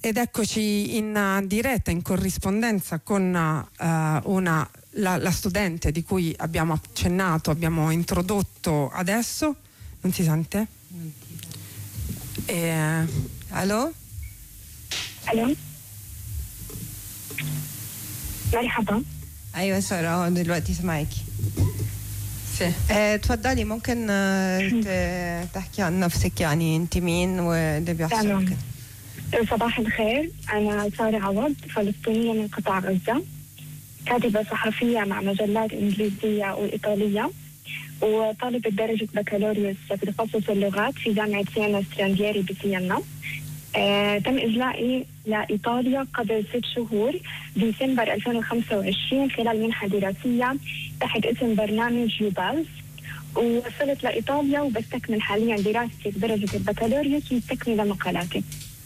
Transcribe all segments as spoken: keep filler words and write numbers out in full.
Ed eccoci in diretta, in corrispondenza con uh, una, la, la studente di cui abbiamo accennato, abbiamo introdotto adesso. Non si sente? Eh, allo? الو مرحبا. ايوه ساره دلوقتي سامعاكي. sì. تفضلي ممكن تحكي عن نفسك، يعني انت مين واللي بيحصل كده. صباح الخير، أنا سارة عوض، فلسطينية من قطاع غزة، كاتبة صحفية مع مجلات إنجليزية وإيطالية، وطالبة درجة بكالوريوس في تخصص اللغات في جامعة سيانا ستراندييري بسيانا. آه، تم إجلائي لإيطاليا قبل ست شهور ديسمبر ألفين وخمسة وعشرين خلال منحة دراسية تحت اسم برنامج يوبالز، ووصلت لإيطاليا وبستكمل حاليا دراستي بدرجة البكالوريوس ومستكملة مقالاتي.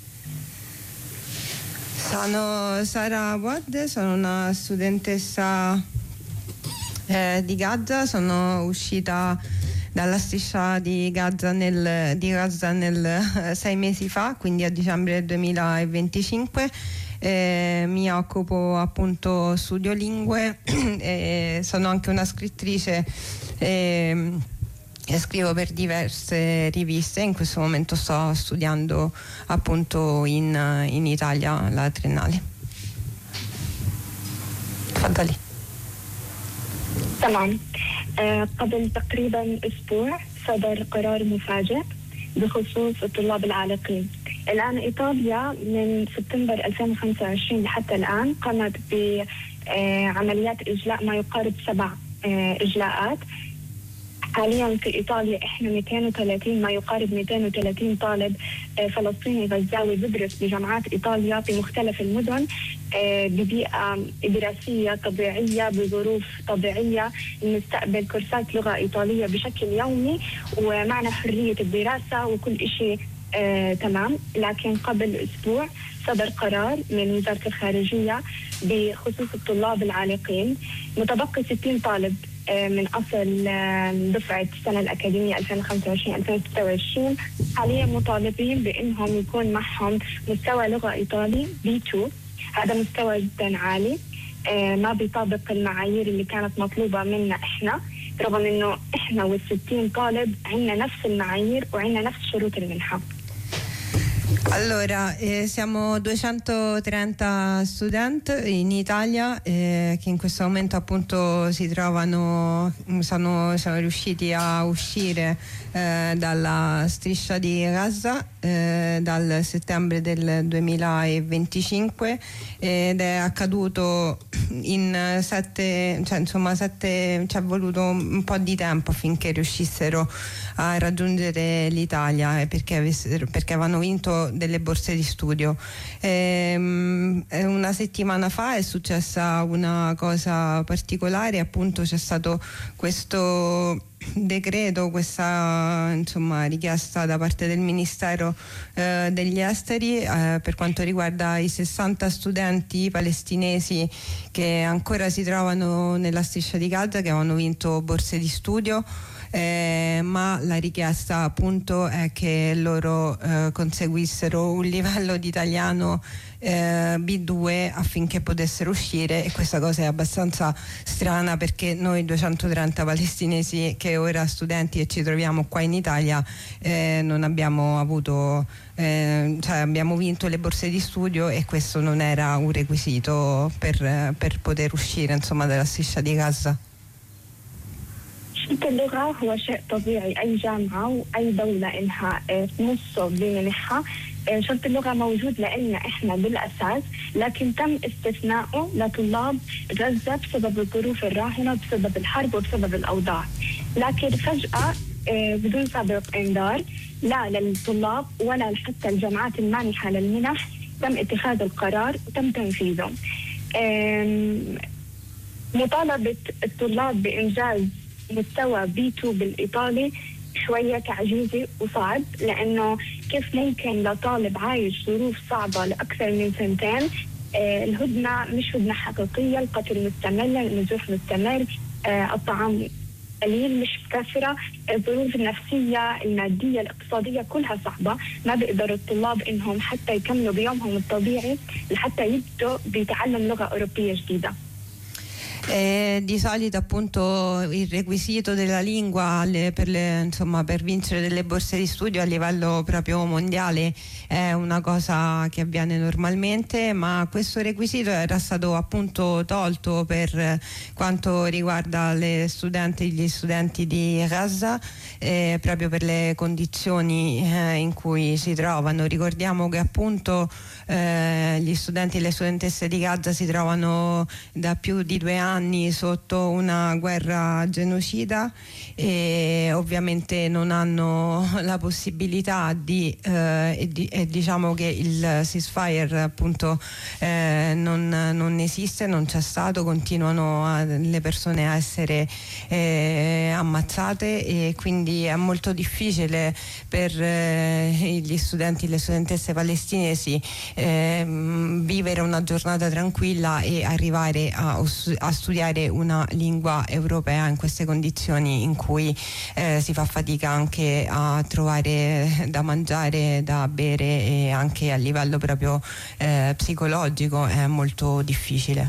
Sono Sara Awad, sono una studentessa eh, di Gaza, sono uscita dalla striscia di Gaza nel, di Gaza nel eh, sei mesi fa, quindi a dicembre duemilaventicinque. Eh, mi occupo appunto studio lingue e sono anche una scrittrice e, e scrivo per diverse riviste. In questo momento sto studiando appunto in, in Italia la triennale. تفضلي. تمام. آه قبل تقريبا أسبوع صدر قرار مفاجئ بخصوص الطلاب العالقين. الآن إيطاليا من سبتمبر ألفين وخمسة وعشرين لحتى الآن قامت بعمليات إجلاء ما يقارب سبع آه إجلاءات. حاليا في إيطاليا إحنا مئتين وثلاثين ما يقارب مئتين وثلاثين طالب فلسطيني غزاوي بدرس بجامعات إيطاليا في مختلف المدن ببيئة دراسية طبيعية بظروف طبيعية. نستقبل كورسات لغة إيطالية بشكل يومي ومعنا حرية الدراسة وكل إشي آه تمام. لكن قبل أسبوع صدر قرار من وزارة الخارجية بخصوص الطلاب العالقين. متبقي ستين طالب من أصل دفعة السنة الأكاديمية ألفين وخمسة وعشرين ألفين وستة وعشرين حاليا مطالبين بأنهم يكون معهم مستوى لغة إيطالي بي تو. هذا مستوى جدا عالي ما بيطابق المعايير اللي كانت مطلوبة منا إحنا، رغم إنه إحنا والستين طالب عنا نفس المعايير وعنا نفس شروط المنحة. Allora, eh, siamo duecentotrenta studenti in Italia eh, che in questo momento appunto si trovano, sono, sono riusciti a uscire eh, dalla striscia di Gaza eh, dal settembre del duemilaventicinque ed è accaduto in sette, cioè insomma sette, ci è voluto un po' di tempo affinché riuscissero a raggiungere l'Italia perché, avessero, perché avevano vinto delle borse di studio. Ehm, una settimana fa è successa una cosa particolare, appunto c'è stato questo decreto, questa insomma richiesta da parte del Ministero eh, degli Esteri eh, per quanto riguarda i sessanta studenti palestinesi che ancora si trovano nella striscia di Gaza, che avevano vinto borse di studio. Eh, ma la richiesta appunto è che loro eh, conseguissero un livello di italiano eh, B due affinché potessero uscire, e questa cosa è abbastanza strana perché noi duecentotrenta palestinesi che ora studenti e ci troviamo qua in Italia eh, non abbiamo avuto eh, cioè abbiamo vinto le borse di studio e questo non era un requisito per, per poter uscire insomma dalla striscia di Gaza. شرط اللغة هو شيء طبيعي، أي جامعة وأي دولة إنها تنصب بمنحها شرط اللغة موجود لنا إحنا بالأساس، لكن تم استثناؤه لطلاب غزة بسبب الظروف الراهنة بسبب الحرب وبسبب الأوضاع. لكن فجأة بدون سابق إنذار لا للطلاب ولا حتى الجامعات المانحة للمنح تم اتخاذ القرار وتم تنفيذه. مطالبة الطلاب بإنجاز مستوى بي تو بالإيطالي شوية تعجيزي وصعب، لأنه كيف ممكن لطالب عايش ظروف صعبة لأكثر من سنتين آه الهدنة مش هدنة حقيقية، القتل مستمر، النزوح مستمر، آه الطعام قليل مش مكفرة، الظروف النفسية المادية الاقتصادية كلها صعبة، ما بيقدروا الطلاب إنهم حتى يكملوا بيومهم الطبيعي لحتى يبدوا بتعلم لغة أوروبية جديدة. Eh, di solito appunto il requisito della lingua le, per, le, insomma, per vincere delle borse di studio a livello proprio mondiale è una cosa che avviene normalmente, ma questo requisito era stato appunto tolto per quanto riguarda le studenti, gli studenti di Gaza, eh, proprio per le condizioni eh, in cui si trovano. Ricordiamo che appunto eh, gli studenti e le studentesse di Gaza si trovano da più di due anni sotto una guerra genocida e ovviamente non hanno la possibilità di, eh, e, di e diciamo che il ceasefire appunto eh, non, non esiste, non c'è stato, continuano a, le persone a essere eh, ammazzate e quindi è molto difficile per eh, gli studenti e le studentesse palestinesi eh, vivere una giornata tranquilla e arrivare a, a studiare una lingua europea in queste condizioni in cui eh, si fa fatica anche a trovare da mangiare, da bere e anche a livello proprio eh, psicologico è molto difficile.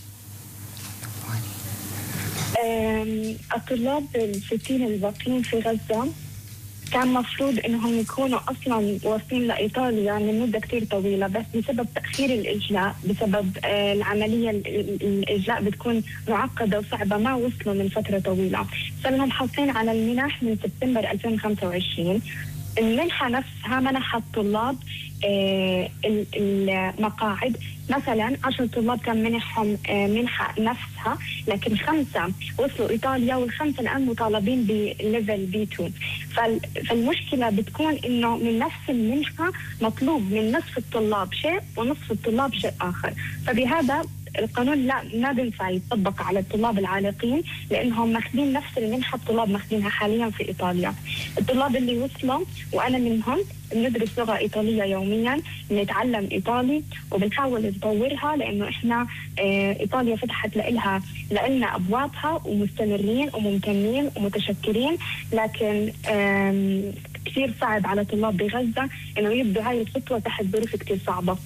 الطلاب الستين الباقيين في غزة كان مفروض انهم يكونوا اصلا واصلين لايطاليا من مده كثير طويله، بس بسبب تاخير الاجلاء بسبب آه العمليه الاجلاء بتكون معقده وصعبه ما وصلوا من فتره طويله، صرنا حاصلين على المنح من سبتمبر ألفين وخمسة وعشرين. المنحه نفسها منحت الطلاب آه المقاعد، مثلا عشر طلاب كان منحهم آه منحه نفسها، لكن خمسه وصلوا ايطاليا والخمسه الان مطالبين بليفل بي اثنين. فالمشكله بتكون انه من نفس المنحه مطلوب من نصف الطلاب شيء ونصف الطلاب شيء اخر، فبهذا القانون لا ما بينفع يطبق على الطلاب العالقين لانهم ماخذين نفس المنحه الطلاب ماخذينها حاليا في ايطاليا. الطلاب اللي وصلوا وانا منهم بندرس لغه ايطاليه يوميا، بنتعلم ايطالي وبنحاول نطورها لانه احنا اه ايطاليا فتحت لها لنا ابوابها ومستمرين وممتنين ومتشكرين، لكن كثير صعب على طلاب بغزه انه يبدوا هاي الخطوه تحت ظروف كثير صعبه.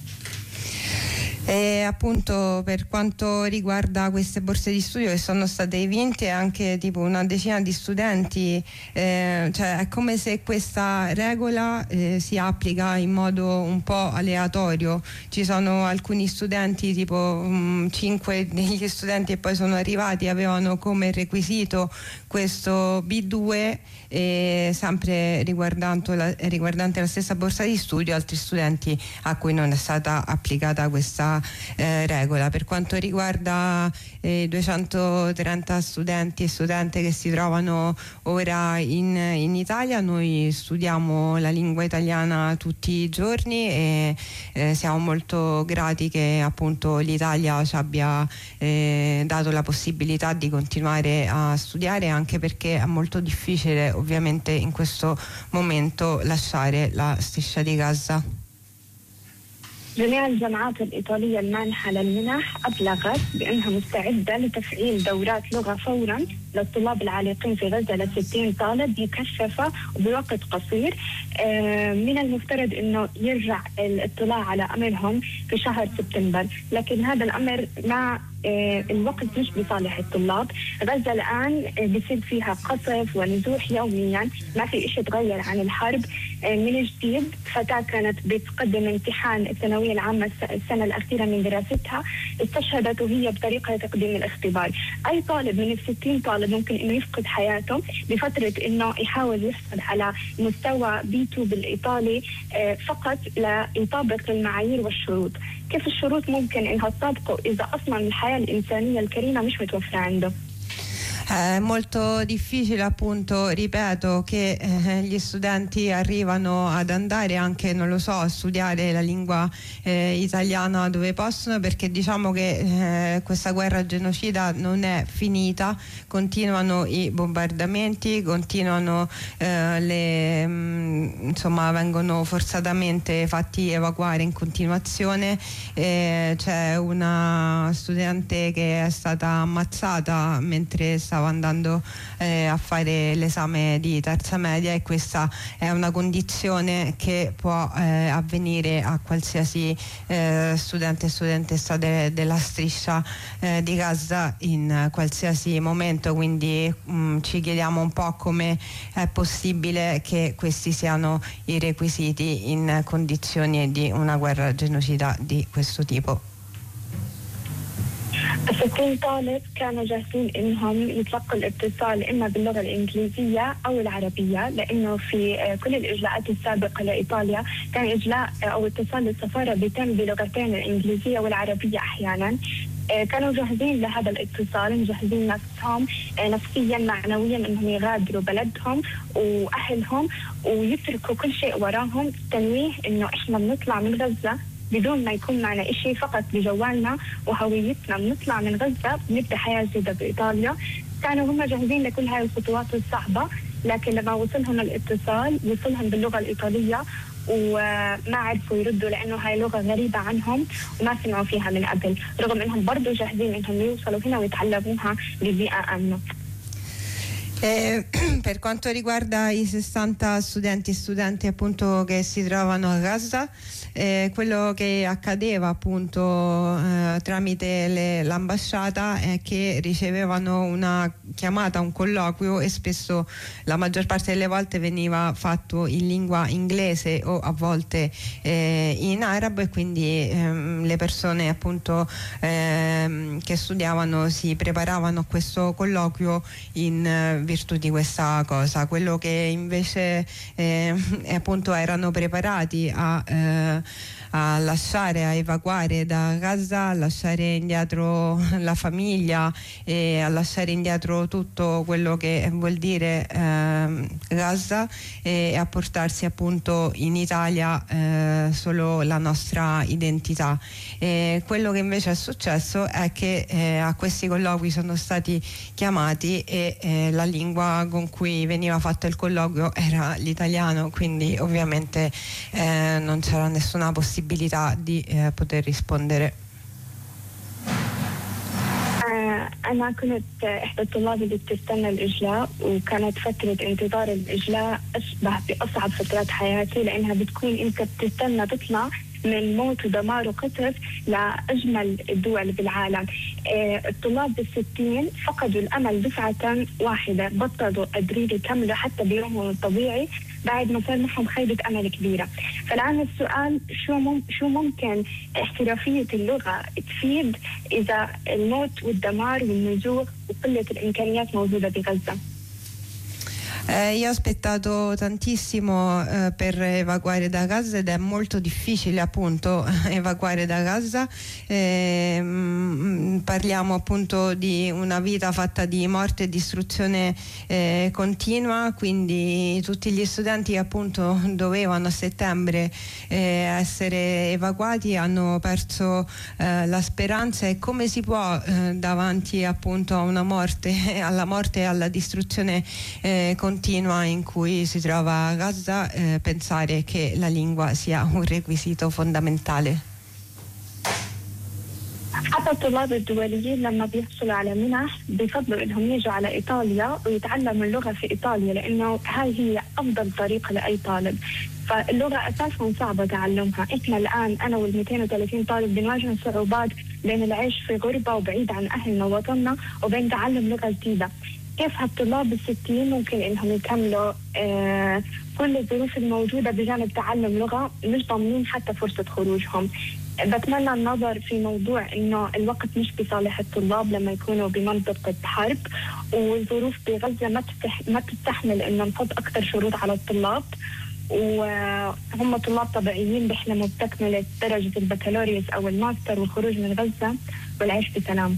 E appunto per quanto riguarda queste borse di studio che sono state vinte anche tipo una decina di studenti, eh, cioè è come se questa regola eh, si applica in modo un po' aleatorio. Ci sono alcuni studenti, tipo um, cinque degli studenti che poi sono arrivati avevano come requisito questo B due e sempre riguardante la, riguardante la stessa borsa di studio, altri studenti a cui non è stata applicata questa Eh, regola. Per quanto riguarda eh, duecentotrenta studenti e studente che si trovano ora in, in Italia, noi studiamo la lingua italiana tutti i giorni e eh, siamo molto grati che appunto l'Italia ci abbia eh, dato la possibilità di continuare a studiare, anche perché è molto difficile ovviamente in questo momento lasciare la striscia di Gaza. جميع الجامعات الإيطالية المانحة للمنح أبلغت بأنها مستعدة لتفعيل دورات لغة فوراً للطلاب العالقين في غزة ل ستين طالب مكثفة وبوقت قصير. من المفترض أنه يرجع الاطلاع على أمرهم في شهر سبتمبر، لكن هذا الأمر مع الوقت مش بصالح الطلاب. غزة الآن بيصير فيها قصف ونزوح يوميا، ما في إشي تغير عن الحرب من جديد. فتاة كانت بتقدم امتحان الثانوية العامة السنة الأخيرة من دراستها، استشهدت وهي بطريقة تقديم الاختبار. أي طالب من الستين طالب ممكن إنه يفقد حياته بفترة إنه يحاول يحصل على مستوى بي تو بالإيطالي فقط ليطابق المعايير والشروط. كيف الشروط ممكن إنها تطابقه إذا أصلاً الحياة الإنسانية الكريمة مش متوفرة عنده؟ È molto difficile, appunto, ripeto, che eh, gli studenti arrivano ad andare anche, non lo so, a studiare la lingua eh, italiana dove possono, perché diciamo che eh, questa guerra genocida non è finita, continuano i bombardamenti, continuano eh, le mh, insomma vengono forzatamente fatti evacuare in continuazione. Eh, c'è una studente che è stata ammazzata mentre stava stava andando eh, a fare l'esame di terza media, e questa è una condizione che può eh, avvenire a qualsiasi eh, studente e studentessa de- della striscia eh, di Gaza in qualsiasi momento, quindi mh, ci chiediamo un po' come è possibile che questi siano i requisiti in condizioni di una guerra genocida di questo tipo. ستين طالب كانوا جاهزين انهم يتلقوا الاتصال اما باللغه الانجليزيه او العربيه، لانه في كل الاجلاءات السابقه لايطاليا كان اجلاء او اتصال السفاره بيتم بلغتين الانجليزيه والعربيه احيانا. كانوا جاهزين لهذا الاتصال، مجهزين نفسهم نفسيا معنويا انهم يغادروا بلدهم واهلهم ويتركوا كل شيء وراهم. تنويه انه احنا بنطلع من غزه بدون ما يكون معنا إشي، فقط بجوالنا وهويتنا بنطلع من غزة بنبدأ حياة جديدة بإيطاليا. كانوا هم جاهزين لكل هاي الخطوات الصعبة، لكن لما وصلهم الاتصال وصلهم باللغة الإيطالية وما عرفوا يردوا لأنه هاي لغة غريبة عنهم وما سمعوا فيها من قبل، رغم أنهم برضو جاهزين أنهم يوصلوا هنا ويتعلموها ببيئة آمنة. Eh, per quanto riguarda i sessanta studenti e studenti appunto che si trovano a Gaza, eh, quello che accadeva appunto eh, tramite le, l'ambasciata è che ricevevano una chiamata, un colloquio, e spesso la maggior parte delle volte veniva fatto in lingua inglese o a volte eh, in arabo, e quindi ehm, le persone appunto ehm, che studiavano si preparavano a questo colloquio in eh, virtù di questa cosa. Quello che invece eh, appunto erano preparati a, eh, a lasciare, a evacuare da Gaza, a lasciare indietro la famiglia e a lasciare indietro tutto quello che vuol dire eh, Gaza, e a portarsi appunto in Italia eh, solo la nostra identità. E quello che invece è successo è che eh, a questi colloqui sono stati chiamati e eh, la lingua con cui veniva fatto il colloquio era l'italiano, quindi ovviamente eh, non c'era nessuna possibilità di eh, poter rispondere. أنا كنت إحدى الطلاب اللي بتستنى الإجلاء، وكانت فترة انتظار الإجلاء أشبه بأصعب فترات حياتي، لأنها بتكون أنت بتستنى تطلع من موت ودمار وقتل لأجمل الدول بالعالم. الطلاب بالستين فقدوا الأمل دفعة واحدة، بطلوا قادرين يكملوا حتى بيومهم الطبيعي بعد ما صار معهم خيبة أمل كبيرة. فالآن السؤال شو مم شو ممكن احترافية اللغة تفيد إذا الموت والدمار والنزوح وقلة الإمكانيات موجودة بغزة؟ Eh, io ho aspettato tantissimo eh, per evacuare da Gaza, ed è molto difficile appunto evacuare da Gaza. Eh, mh, parliamo appunto di una vita fatta di morte e distruzione eh, continua, quindi tutti gli studenti che appunto dovevano a settembre eh, essere evacuati hanno perso eh, la speranza. E come si può eh, davanti appunto a una morte, alla morte e alla distruzione eh, continua in cui si trova Gaza, eh, pensare che la lingua sia un requisito fondamentale. حتى الطلاب الدوليين لما بيحصلوا على منح بيفضلوا انهم يجوا على ايطاليا ويتعلموا اللغه في ايطاليا، لانه هاي هي افضل طريقه لاي طالب. فاللغه اساسا صعبه تعلمها. احنا الان انا وال مئتين وثلاثين طالب بنواجه صعوبات بين العيش في غربه وبعيد عن اهلنا ووطننا وبين تعلم لغه جديده. كيف هالطلاب الستين ممكن انهم يكملوا آه كل الظروف الموجوده بجانب تعلم لغه، مش ضامنين حتى فرصه خروجهم. بتمنى النظر في موضوع انه الوقت مش بصالح الطلاب لما يكونوا بمنطقه حرب، والظروف بغزه ما ما تستحمل انه نحط اكثر شروط على الطلاب، وهم طلاب طبيعيين بيحلموا بتكمله درجه البكالوريوس او الماستر والخروج من غزه والعيش بسلام.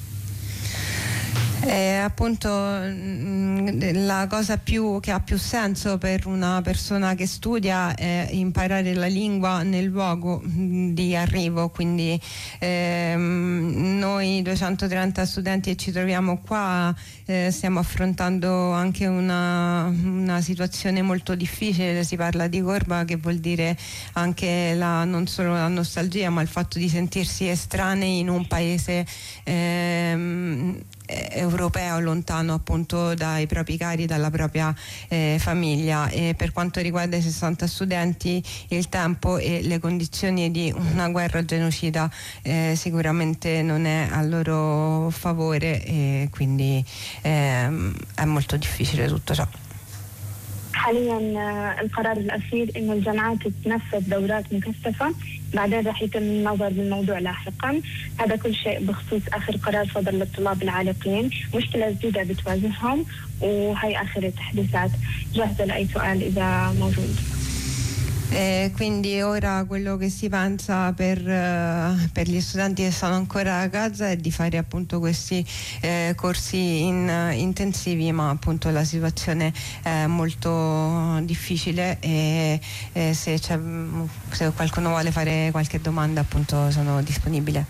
Eh, appunto mh, la cosa più che ha più senso per una persona che studia è imparare la lingua nel luogo mh, di arrivo, quindi ehm, noi duecentotrenta studenti che ci troviamo qua eh, stiamo affrontando anche una, una situazione molto difficile. Si parla di gorba, che vuol dire anche la, non solo la nostalgia, ma il fatto di sentirsi estranei in un paese ehm, europeo lontano appunto dai propri cari, dalla propria eh, famiglia. E per quanto riguarda i sessanta studenti, il tempo e le condizioni di una guerra genocida eh, sicuramente non è a loro favore, e quindi ehm, è molto difficile tutto ciò. حاليا القرار الأخير إنه الجامعات تنفذ دورات مكثفة، بعدين راح يتم النظر بالموضوع لاحقا. هذا كل شيء بخصوص آخر قرار صدر للطلاب العالقين. مشكلة جديدة بتواجههم وهي آخر التحديثات. جاهزة لأي سؤال إذا موجود. E quindi ora quello che si pensa per, uh, per gli studenti che sono ancora a Gaza è di fare appunto questi eh, corsi in, uh, intensivi, ma appunto la situazione è molto difficile e, e se, c'è, se qualcuno vuole fare qualche domanda appunto sono disponibile.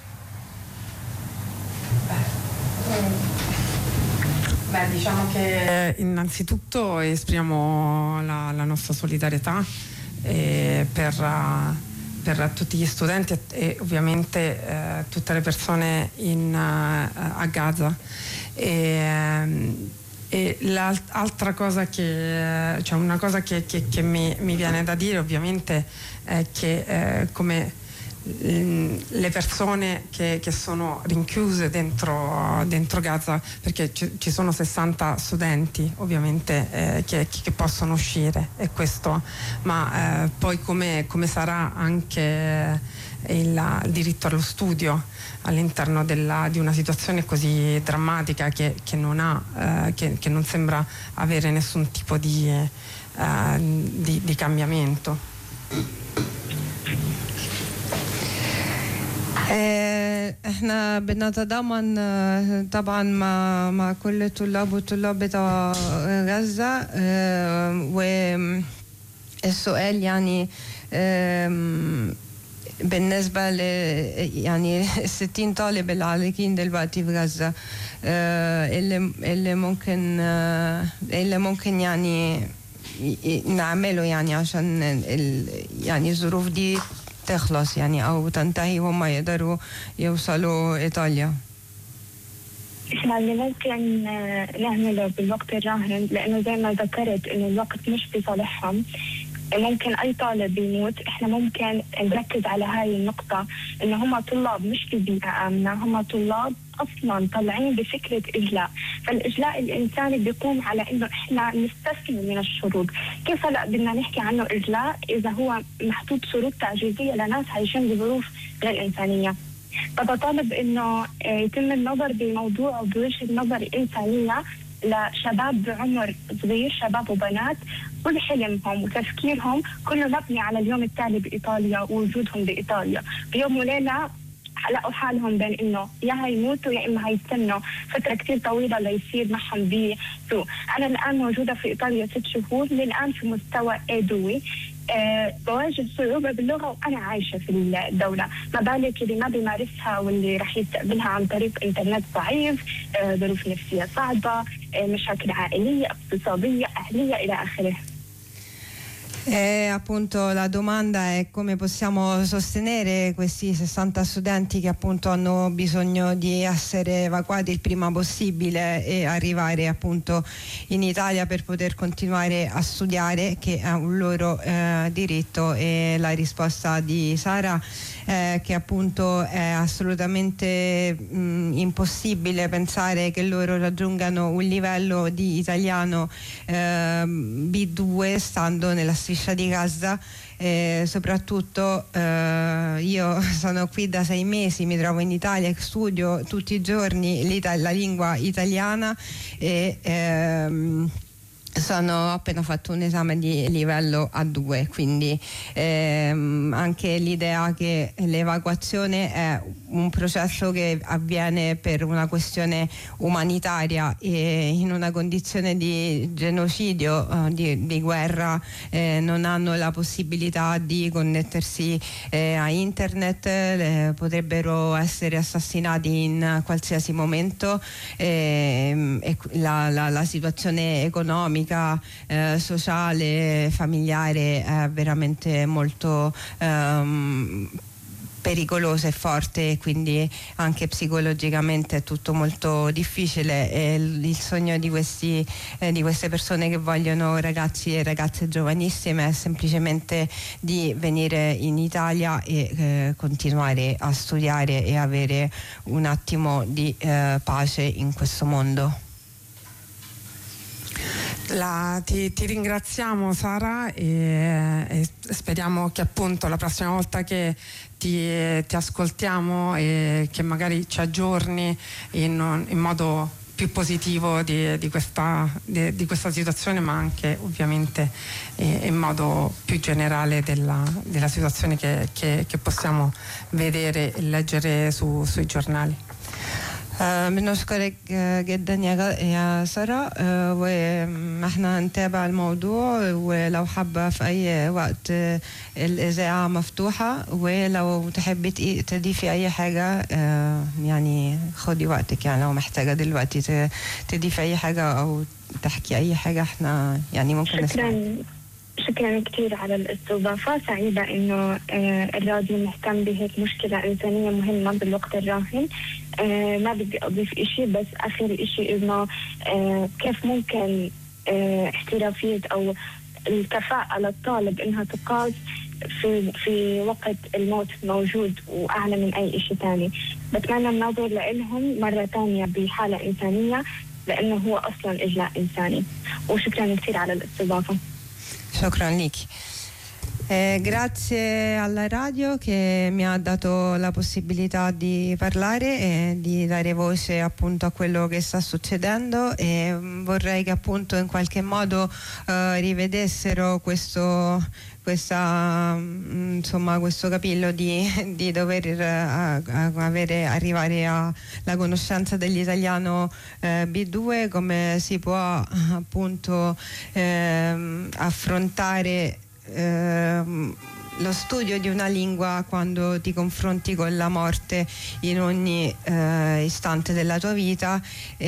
Beh, diciamo che innanzitutto esprimiamo la, la nostra solidarietà eh, per, uh, per tutti gli studenti e, e ovviamente eh, tutte le persone in, uh, a Gaza. E, um, e l'altra cosa che, cioè una cosa che, che, che mi, mi viene da dire ovviamente è che eh, come le persone che, che sono rinchiuse dentro, dentro Gaza, perché ci, ci sono sessanta studenti ovviamente eh, che, che possono uscire, e questo, ma eh, poi come, come sarà anche il, il diritto allo studio all'interno della, di una situazione così drammatica che, che, non ha, eh, che, che non sembra avere nessun tipo di, eh, di, di cambiamento. احنا بنتضامن طبعا مع مع كل الطلاب والطلاب بتوع غزة، والسؤال يعني بالنسبة ل يعني ستين طالب العالقين دلوقتي في غزة، اللي اللي ممكن اللي ممكن يعني نعمله يعني عشان يعني الظروف دي تخلص يعني أو تنتهي وهم يقدروا يوصلوا إيطاليا. احنا اللي ممكن نعمله بالوقت الراهن، لأنه زي ما ذكرت إنه الوقت مش بصالحهم، ممكن أي طالب يموت. إحنا ممكن نركز على هاي النقطة، إنه هم طلاب مش في بيئة آمنة، هم طلاب أصلاً طالعين بفكرة إجلاء. فالإجلاء الإنساني بيقوم على إنه إحنا نستسلم من الشروط. كيف لا بدنا نحكي عنه إجلاء إذا هو محطوط شروط تعجيزية لناس عايشين بظروف غير إنسانية؟ فبطالب إنه يتم النظر بموضوع بوجه نظر إنسانية لشباب بعمر صغير، شباب وبنات، كل حلمهم وتفكيرهم كله مبني على اليوم التالي بإيطاليا ووجودهم بإيطاليا. بيوم وليلة لقوا حالهم بين إنه يا هيموتوا يا إما هيستنوا فترة كتير طويلة ليصير معهم بسوء. أنا الآن موجودة في إيطاليا ست شهور، للآن في مستوى أدوي. أه بواجه صعوبة باللغة وأنا عايشة في الدولة، ما بالك اللي ما بيمارسها واللي رح يستقبلها عن طريق إنترنت ضعيف، أه ظروف نفسية صعبة، أه مشاكل عائلية اقتصادية أهلية إلى آخره. E appunto la domanda è come possiamo sostenere questi sessanta studenti che appunto hanno bisogno di essere evacuati il prima possibile e arrivare appunto in Italia per poter continuare a studiare, che è un loro eh, diritto. E la risposta di Sara è che appunto è assolutamente mh, impossibile pensare che loro raggiungano un livello di italiano eh, B due stando nella striscia di Gaza. Eh, soprattutto eh, io sono qui da sei mesi, mi trovo in Italia e studio tutti i giorni la lingua italiana e ehm, sono ho appena fatto un esame di livello A due, quindi ehm, anche l'idea che l'evacuazione è un processo che avviene per una questione umanitaria e in una condizione di genocidio, eh, di, di guerra, eh, non hanno la possibilità di connettersi eh, a internet, eh, potrebbero essere assassinati in qualsiasi momento, eh, e la, la, la situazione economica, Eh, sociale, familiare è veramente molto ehm, pericolosa e forte, e quindi anche psicologicamente è tutto molto difficile, e il, il sogno di, questi, eh, di queste persone che vogliono, ragazzi e ragazze giovanissime, è semplicemente di venire in Italia e eh, continuare a studiare e avere un attimo di eh, pace in questo mondo. La, ti, ti ringraziamo Sara, e, e speriamo che appunto la prossima volta che ti, ti ascoltiamo e che magari ci aggiorni in, in modo più positivo di, di, questa, di, di questa situazione, ma anche ovviamente eh, in modo più generale della, della situazione che, che, che possiamo vedere e leggere su, sui giornali. بنشكرك جدا يا سارة، واحنا نتابع الموضوع، ولو حابة في أي وقت الإذاعة مفتوحة، ولو تحبي تضيفي أي حاجة يعني خدي وقتك، يعني لو محتاجة دلوقتي تضيفي أي حاجة أو تحكي أي حاجة احنا يعني ممكن نسمع. شكرا كثير على الاستضافة، سعيدة إنه الراديو مهتم بهيك مشكلة إنسانية مهمة بالوقت الراهن. ما بدي أضيف إشي، بس آخر إشي إنه كيف ممكن احترافية أو الكفاءة للطالب إنها تقاس في في وقت الموت موجود وأعلى من أي إشي تاني. بتمنى النظر لهم مرة تانية بحالة إنسانية، لأنه هو أصلا إجلاء إنساني. وشكرا كثير على الاستضافة. Shukran liki. Eh, grazie alla radio che mi ha dato la possibilità di parlare e di dare voce appunto a quello che sta succedendo, e vorrei che appunto in qualche modo eh, rivedessero questo questa insomma questo capillo di, di dover uh, avere, arrivare alla conoscenza dell'italiano uh, B due, come si può appunto uh, affrontare uh, lo studio di una lingua quando ti confronti con la morte in ogni eh, istante della tua vita,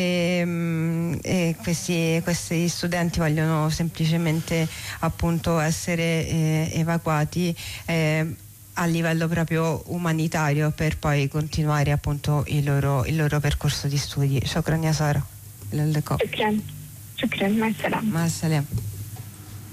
e, e questi, questi studenti vogliono semplicemente appunto essere eh, evacuati eh, a livello proprio umanitario, per poi continuare appunto il loro, il loro percorso di studi. Shukran ya Sara. شكرا شكرا مع السلامة. مع السلامة.